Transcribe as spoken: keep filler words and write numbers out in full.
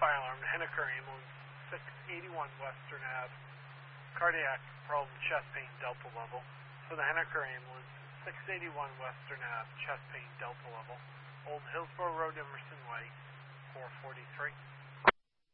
fire alarm to Henniker Ambulance, six eighty-one Western Ave. Cardiac problem, chest pain, Delta level. For the Henniker Ambulance, six eighty-one Western Ave, chest pain, Delta level. Old Hillsborough Road, Emerson Way, four forty-three.